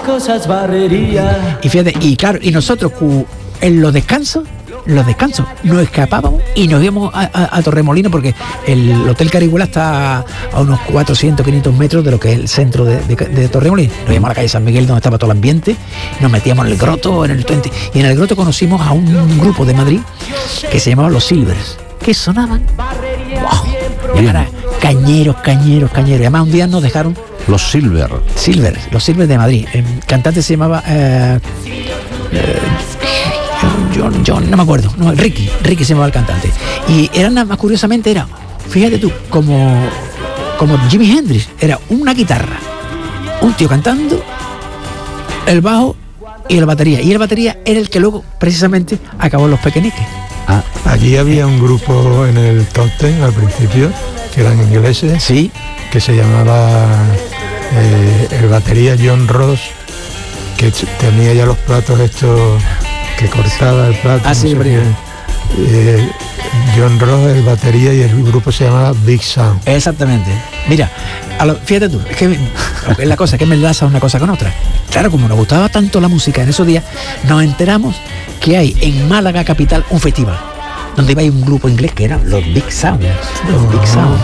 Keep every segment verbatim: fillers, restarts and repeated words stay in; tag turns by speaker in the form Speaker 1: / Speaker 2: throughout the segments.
Speaker 1: cosas barrería.
Speaker 2: Y fíjate, y claro, y nosotros en los descansos, los descansos, nos escapábamos y nos íbamos a, a, a Torremolinos, porque el Hotel Carihuela está a unos cuatrocientos, quinientos metros de lo que es el centro de, de, de Torremolinos. Nos íbamos a la calle San Miguel, donde estaba todo el ambiente, nos metíamos en el Groto, en el veinte, y en el Groto conocimos a un grupo de Madrid que se llamaba Los Silvers, que sonaban, wow, y era cañeros, cañeros, cañeros. Y además un día nos dejaron
Speaker 3: Los Silver.
Speaker 2: Silver, Los Silvers de Madrid. El cantante se llamaba eh, eh, John, John, no me acuerdo, no, Ricky, Ricky se llamaba el cantante. Y era nada más, curiosamente, era, fíjate tú, como, como Jimi Hendrix, era una guitarra, un tío cantando, el bajo y la batería. Y el batería era el que luego, precisamente, acabó en Los Pequeñiques.
Speaker 4: Ah, allí había un grupo en el top ten al principio, que eran ingleses,
Speaker 2: sí,
Speaker 4: que se llamaba eh, el batería John Ross, que tenía ya los platos estos que cortaba el plato.
Speaker 2: Ah, sí,
Speaker 4: no sé eh, John Ross, el batería, y el grupo se llamaba Big Sound.
Speaker 2: Exactamente. Mira, a lo, fíjate tú, es que es la cosa, que me enlaza una cosa con otra. Claro, como nos gustaba tanto la música en esos días, nos enteramos que hay en Málaga capital un festival donde iba a ir un grupo inglés que eran los Big Sound, los Big Sound.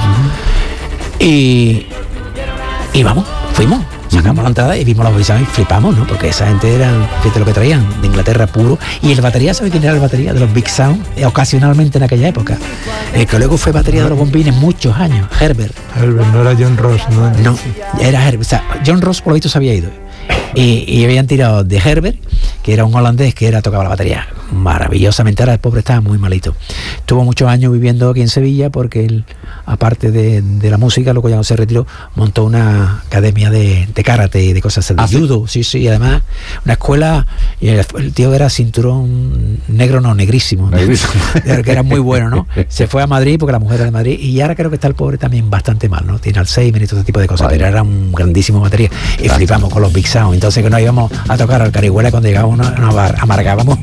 Speaker 2: Y, y vamos, fuimos. Sacamos la entrada y vimos los Big Sound y flipamos, ¿no? Porque esa gente era, fíjate lo que traían, de Inglaterra puro. Y el batería, ¿sabe quién era el batería de los Big Sound? Eh, ocasionalmente en aquella época. El que luego fue batería de los Bombines muchos años, Herbert.
Speaker 4: Herbert, no era John Ross, ¿no?
Speaker 2: No, era Herbert. O sea, John Ross por lo visto se había ido. Y, y habían tirado de Herbert, que era un holandés que era tocaba la batería maravillosamente. Ahora el pobre estaba muy malito. Estuvo muchos años viviendo aquí en Sevilla porque él, aparte de, de la música, luego ya no se retiró, montó una academia de, de karate y de cosas de
Speaker 3: ¿Ah,
Speaker 2: judo, sí, sí, y además una escuela, y el, el tío era cinturón negro, no, negrísimo, negrísimo. Que era muy bueno, ¿no? Se fue a Madrid porque la mujer era de Madrid, y ahora creo que está el pobre también bastante mal, ¿no? Tiene Alzheimer y todo ese tipo de cosas. Vaya. Pero era un grandísimo batería y claro, flipamos con los Big Sound. Entonces que nos íbamos a tocar al Carihuela, cuando llegábamos nos, nos amargábamos.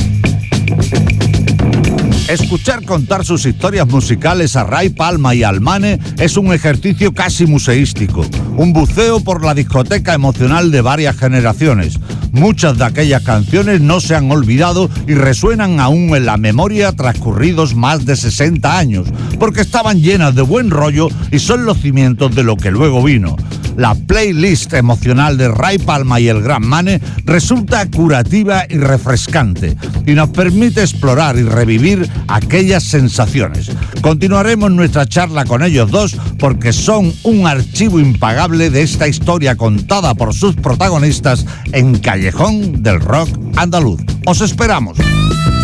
Speaker 3: Escuchar contar sus historias musicales a Ray Palma y Almane es un ejercicio casi museístico, un buceo por la discoteca emocional de varias generaciones. Muchas de aquellas canciones no se han olvidado y resuenan aún en la memoria transcurridos más de sesenta años, porque estaban llenas de buen rollo y son los cimientos de lo que luego vino. La playlist emocional de Ray Palma y el Gran Mane resulta curativa y refrescante y nos permite explorar y revivir aquellas sensaciones. Continuaremos nuestra charla con ellos dos porque son un archivo impagable de esta historia contada por sus protagonistas en Callejón del Rock Andaluz. ¡Os esperamos!